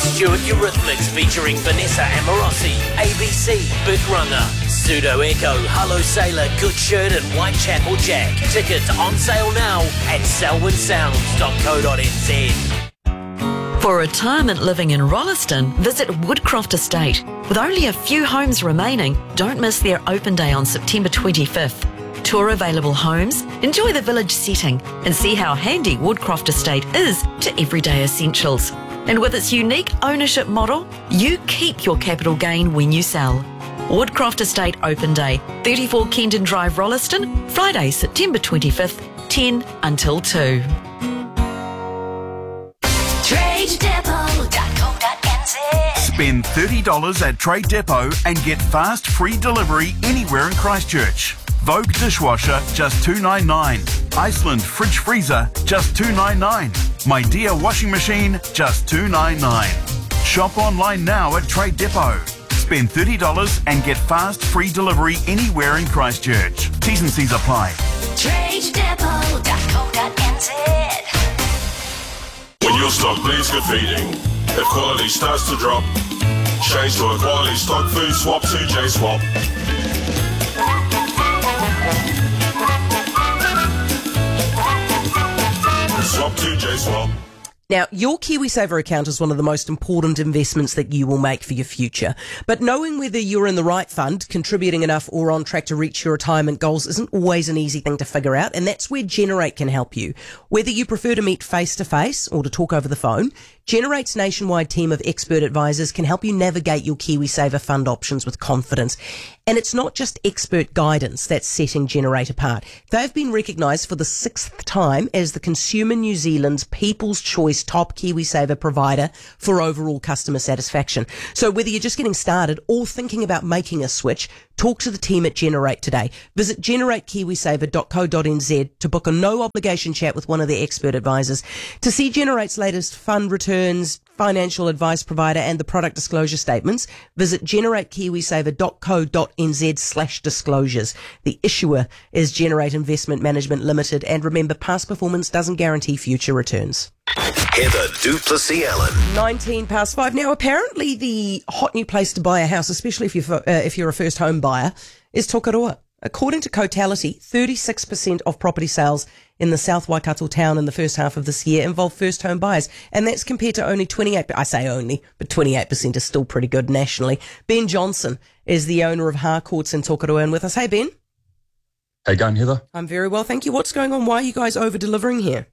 Stuart Eurythmics featuring Vanessa Amorosi, ABC, Big Runner, Pseudo Echo, Hello Sailor, Good Shirt and Whitechapel Jack. Tickets on sale now at selwynsounds.co.nz. For retirement living in Rolleston, visit Woodcroft Estate. With only a few homes remaining, don't miss their open day on September 25th. Tour available homes, enjoy the village setting, and see how handy Woodcroft Estate is to everyday essentials. And with its unique ownership model, you keep your capital gain when you sell. Woodcroft Estate Open Day, 34 Kenton Drive, Rolleston, Friday, September 25th, 10 until 2. TradeDepot.co.nz. Spend $30 at Trade Depot and get fast free delivery anywhere in Christchurch. Vogue dishwasher, just $2.99. Iceland fridge freezer, just $2.99. My Dear washing machine, just $2.99. Shop online now at Trade Depot. Spend $30 and get fast free delivery anywhere in Christchurch. T's and C's apply. TradeDepot.co.nz. When your stock needs good feeding, if quality starts to drop, change to a quality stock food swap to J-Swap. Swap to J-Swap. Now, your KiwiSaver account is one of the most important investments that you will make for your future. But knowing whether you're in the right fund, contributing enough or on track to reach your retirement goals isn't always an easy thing to figure out, and that's where Generate can help you. Whether you prefer to meet face-to-face or to talk over the phone, Generate's nationwide team of expert advisors can help you navigate your KiwiSaver fund options with confidence. And it's not just expert guidance that's setting Generate apart. They've been recognised for the 6th time as the Consumer New Zealand's People's Choice top KiwiSaver provider for overall customer satisfaction. So whether you're just getting started or thinking about making a switch, talk to the team at Generate today. Visit generatekiwisaver.co.nz to book a no-obligation chat with one of their expert advisors. To see Generate's latest fund returns, financial advice provider and the product disclosure statements, visit generatekiwisaver.co.nz/disclosures. The issuer is Generate Investment Management Limited, and remember, past performance doesn't guarantee future returns. Heather Duplessis Allen. 5:19. Now, apparently the hot new place to buy a house, especially if you're a first home buyer, is Tokoroa. According to Cotality, 36% of property sales in the South Waikato town in the first half of this year involve first home buyers. And that's compared to only 28%. I say only, but 28% is still pretty good nationally. Ben Johnson is the owner of Harcourts in Tokoroa and with us. Hey, Ben. How you going, Heather? I'm very well, thank you. What's going on? Why are you guys over-delivering here?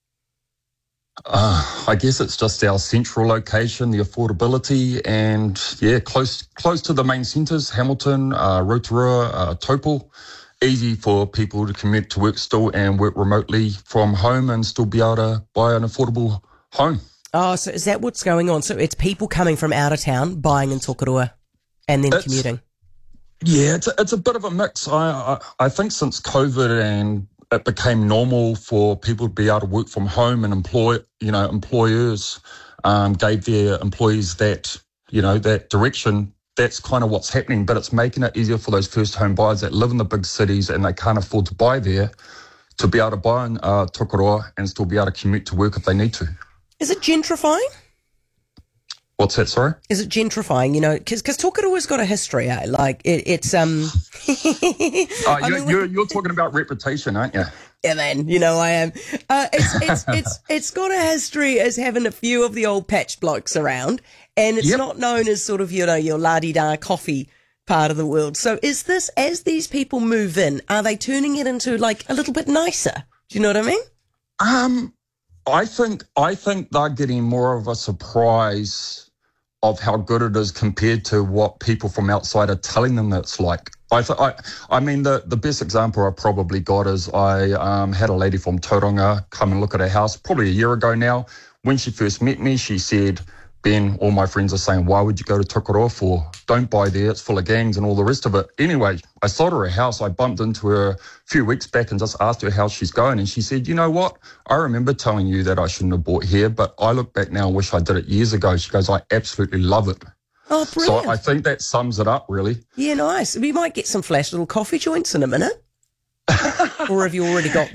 I guess it's just our central location, the affordability, and close to the main centres, Hamilton, Rotorua, Taupo. Easy for people to commute to work still and work remotely from home and still be able to buy an affordable home. Oh, so is that what's going on? So it's people coming from out of town, buying in Tokoroa and then commuting? Yeah, it's a bit of a mix. I think since COVID and it became normal for people to be able to work from home, and employers gave their employees that direction. That's kind of what's happening, but it's making it easier for those first home buyers that live in the big cities and they can't afford to buy there to be able to buy in Tokoroa and still be able to commute to work if they need to. Is it gentrifying? What's that, sorry? Is it gentrifying? Because Tokoroa's got a history, eh? Like, it's... You're talking about reputation, aren't you? Yeah, man, I am. It's got a history as having a few of the old patch blokes around, and it's not known as sort of, your la-di-da coffee part of the world. So is this, as these people move in, are they turning it into, like, a little bit nicer? Do you know what I mean? I think they're getting more of a surprise of how good it is compared to what people from outside are telling them that it's like. I mean, the best example I probably got is I had a lady from Tauranga come and look at our house probably a year ago now. When she first met me, she said, Ben, all my friends are saying, why would you go to Tokoroa for? Don't buy there, it's full of gangs and all the rest of it. Anyway, I sold her a house. I bumped into her a few weeks back and just asked her how she's going. And she said, you know what? I remember telling you that I shouldn't have bought here, but I look back now and wish I did it years ago. She goes, I absolutely love it. Oh, brilliant. So I think that sums it up, really. Yeah, nice. We might get some flash little coffee joints in a minute. Or have you already got them?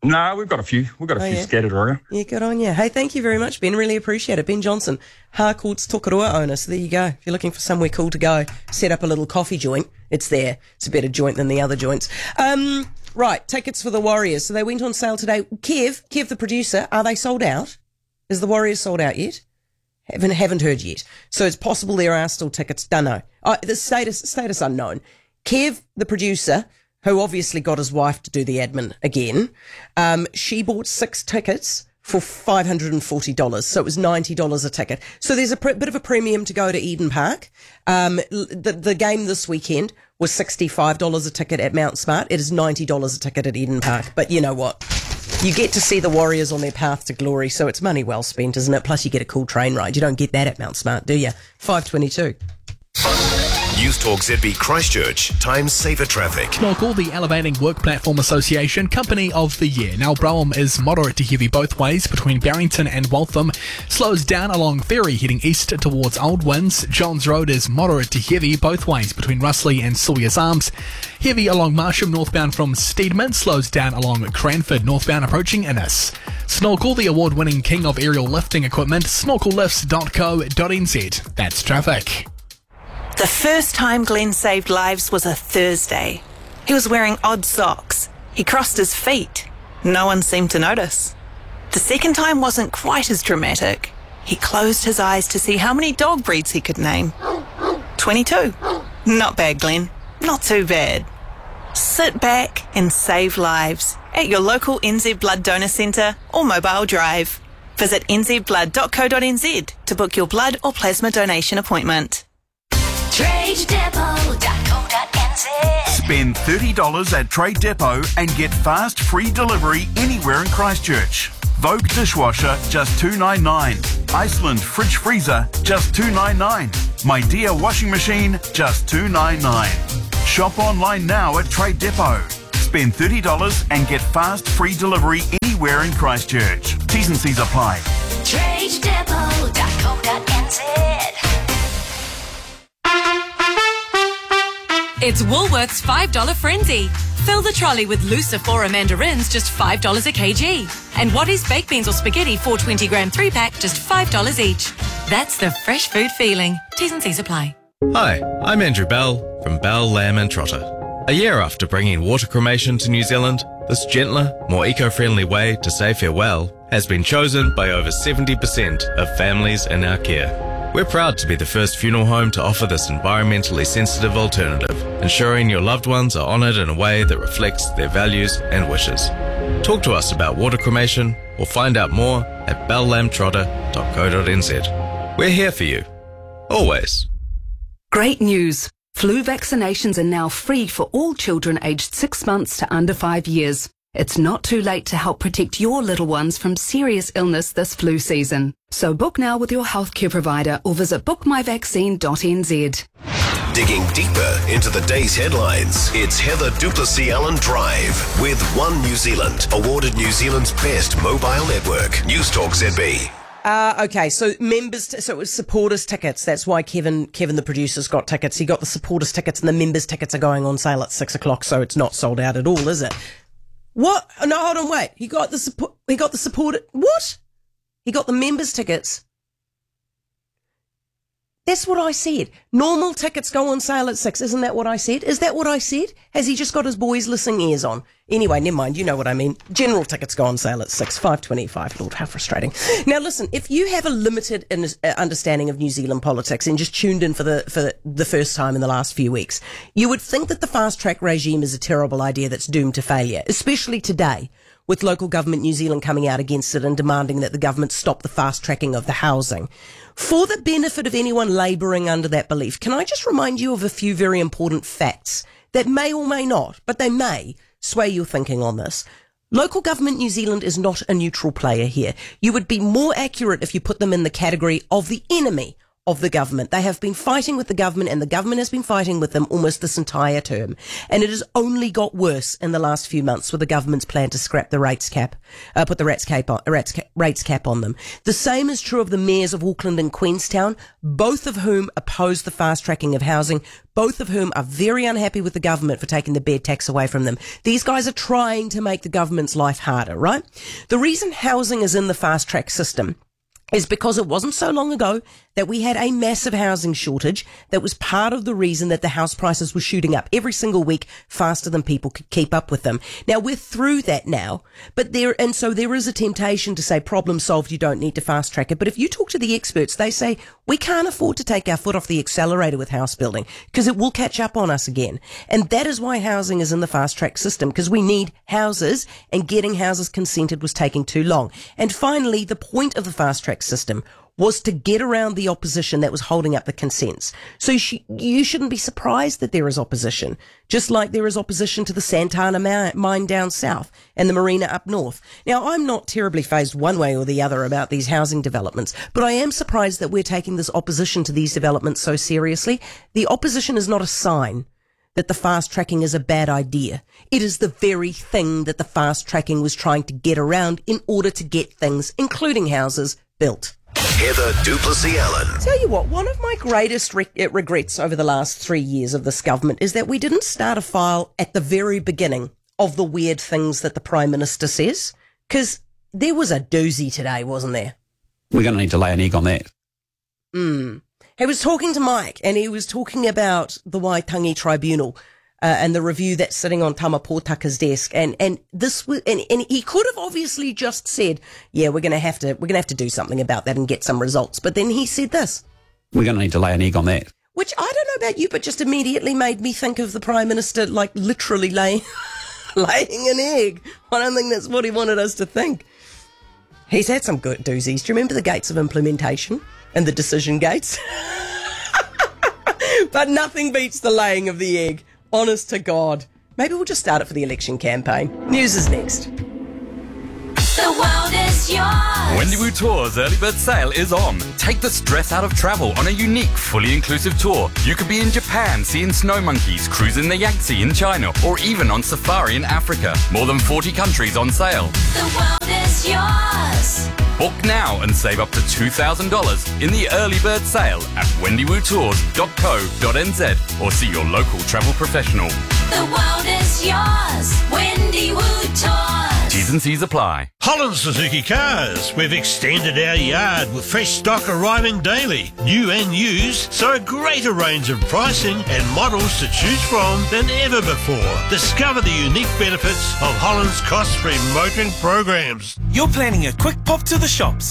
No, we've got a few. We've got a few scattered around. Yeah, good on you. Hey, thank you very much, Ben. Really appreciate it. Ben Johnson, Harcourt's Tokarua owner. So there you go. If you're looking for somewhere cool to go, set up a little coffee joint, it's there. It's a better joint than the other joints. Right, tickets for the Warriors. So they went on sale today. Kev, the producer, are they sold out? Is the Warriors sold out yet? Haven't heard yet. So it's possible there are still tickets. Don't know. The status unknown. Kev, the producer, who obviously got his wife to do the admin again, she bought 6 tickets for $540. So it was $90 a ticket. So there's a bit of a premium to go to Eden Park. The game this weekend was $65 a ticket at Mount Smart. It is $90 a ticket at Eden Park. But you know what? You get to see the Warriors on their path to glory, so it's money well spent, isn't it? Plus you get a cool train ride. You don't get that at Mount Smart, do you? 5:22. News Talk ZB Christchurch. Time saver traffic. Snorkel, the Elevating Work Platform Association Company of the Year. Now, Brougham is moderate to heavy both ways between Barrington and Waltham. Slows down along Ferry heading east towards Old Winds. Johns Road is moderate to heavy both ways between Russley and Sawyer's Arms. Heavy along Marsham northbound from Steedman. Slows down along Cranford northbound approaching Innis. Snorkel, the award-winning king of aerial lifting equipment. snorkellifts.co.nz. That's traffic. The first time Glenn saved lives was a Thursday. He was wearing odd socks. He crossed his feet. No one seemed to notice. The second time wasn't quite as dramatic. He closed his eyes to see how many dog breeds he could name. 22. Not bad, Glenn. Not too bad. Sit back and save lives at your local NZ Blood Donor Centre or Mobile Drive. Visit nzblood.co.nz to book your blood or plasma donation appointment. TradeDepot.co.nz. Spend $30 at Trade Depot and get fast free delivery anywhere in Christchurch. Vogue dishwasher, just $2.99. Iceland fridge freezer, just $2.99. My Dear washing machine, just $2.99. Shop online now at Trade Depot. Spend $30 and get fast free delivery anywhere in Christchurch. T's and C's apply. TradeDepot.co.nz. It's Woolworths $5 Frenzy. Fill the trolley with Lucifora mandarins, just $5 a kg. And Wattie's baked beans or spaghetti, 420 gram 3-pack, just $5 each. That's the fresh food feeling. T's and C's apply. Hi, I'm Andrew Bell from Bell, Lamb and Trotter. A year after bringing water cremation to New Zealand, this gentler, more eco-friendly way to say farewell has been chosen by over 70% of families in our care. We're proud to be the first funeral home to offer this environmentally sensitive alternative, ensuring your loved ones are honoured in a way that reflects their values and wishes. Talk to us about water cremation or find out more at bellamtrotter.co.nz. We're here for you. Always. Great news. Flu vaccinations are now free for all children aged 6 months to under 5 years. It's not too late to help protect your little ones from serious illness this flu season. So book now with your healthcare provider or visit bookmyvaccine.nz. Digging deeper into the day's headlines, it's Heather Duplessis-Allen Drive with One New Zealand, awarded New Zealand's best mobile network. News Talk ZB. Okay, so so it was supporters tickets. That's why Kevin, the producer's got tickets. He got the supporters tickets, and the members tickets are going on sale at 6 o'clock, so it's not sold out at all, is it? What? No, hold on, wait. He got the supporter. What? He got the members tickets. That's what I said. Normal tickets go on sale at 6. Isn't that what I said? Is that what I said? Has he just got his boys listening ears on? Anyway, never mind. You know what I mean. General tickets go on sale at 6. 5:25. Lord, how frustrating. Now listen, if you have a limited understanding of New Zealand politics and just tuned in for the first time in the last few weeks, you would think that the fast track regime is a terrible idea that's doomed to failure, especially today, with local government New Zealand coming out against it and demanding that the government stop the fast tracking of the housing. For the benefit of anyone labouring under that belief, can I just remind you of a few very important facts that may or may not, but they may sway your thinking on this. Local government New Zealand is not a neutral player here. You would be more accurate if you put them in the category of the enemy of the government. They have been fighting with the government, and the government has been fighting with them almost this entire term. And it has only got worse in the last few months with the government's plan to scrap the rates cap, put the rates cap on them. The same is true of the mayors of Auckland and Queenstown, both of whom oppose the fast tracking of housing, both of whom are very unhappy with the government for taking the bed tax away from them. These guys are trying to make the government's life harder, right? The reason housing is in the fast track system is because it wasn't so long ago that we had a massive housing shortage that was part of the reason that the house prices were shooting up every single week faster than people could keep up with them. Now, we're through that now, so there is a temptation to say problem solved, you don't need to fast track it. But if you talk to the experts, they say we can't afford to take our foot off the accelerator with house building because it will catch up on us again. And that is why housing is in the fast track system, because we need houses, and getting houses consented was taking too long. And finally, the point of the fast track system was to get around the opposition that was holding up the consents. So you shouldn't be surprised that there is opposition, just like there is opposition to the Santana mine down south and the marina up north. Now, I'm not terribly fazed one way or the other about these housing developments, but I am surprised that we're taking this opposition to these developments so seriously. The opposition is not a sign that the fast tracking is a bad idea. It is the very thing that the fast tracking was trying to get around in order to get things, including houses, built. Heather Duplessis Allen. Tell you what, one of my greatest regrets over the last 3 years of this government is that we didn't start a file at the very beginning of the weird things that the Prime Minister says, because there was a doozy today, wasn't there? We're going to need to lay an egg on that. He was talking to Mike, and he was talking about the Waitangi Tribunal and the review that's sitting on Tama Pōtaka's desk, and this was, and he could have obviously just said, "Yeah, we're gonna have to do something about that and get some results." But then he said this: "We're going to need to lay an egg on that." Which I don't know about you, but just immediately made me think of the Prime Minister, like literally laying an egg. I don't think that's what he wanted us to think. He's had some good doozies. Do you remember the gates of implementation and the decision gates? But nothing beats the laying of the egg. Honest to God. Maybe we'll just start it for the election campaign. News is next. The world is yours. Wendy Wu Tours early bird sale is on. Take the stress out of travel on a unique, fully inclusive tour. You could be in Japan seeing snow monkeys, cruising the Yangtze in China, or even on safari in Africa. More than 40 countries on sale. The world is yours. Book now and save up to $2,000 in the early bird sale at wendywoodtours.co.nz or see your local travel professional. The world is yours. Wendy Wu Tours. T's and C's apply. Holland Suzuki Cars. We've extended our yard with fresh stock arriving daily. New and used, so a greater range of pricing and models to choose from than ever before. Discover the unique benefits of Holland's cost-free motoring programs. You're planning a quick pop to the shops.